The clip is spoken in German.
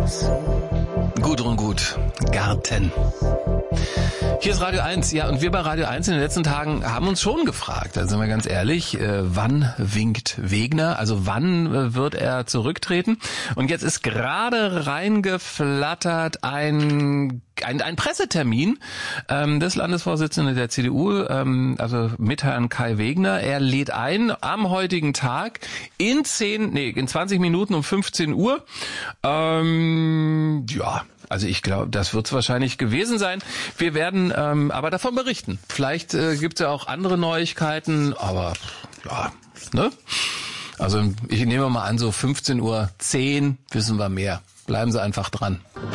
Gudrun Gut, Garten. Hier ist Radio 1. Ja, und wir bei Radio 1 in den letzten Tagen haben uns schon gefragt, da sind wir ganz ehrlich, wann winkt Wegner? Also wann wird er zurücktreten? Und jetzt ist gerade reingeflattert ein Pressetermin des Landesvorsitzenden der CDU, also mit Herrn Kai Wegner. Er lädt ein am heutigen Tag in 20 Minuten um 15 Uhr. Ja, also ich glaube, das wird es wahrscheinlich gewesen sein. Wir werden aber davon berichten. Vielleicht gibt es ja auch andere Neuigkeiten, aber ja, ne? Also ich nehme mal an, so 15:10 Uhr wissen wir mehr. Bleiben Sie einfach dran.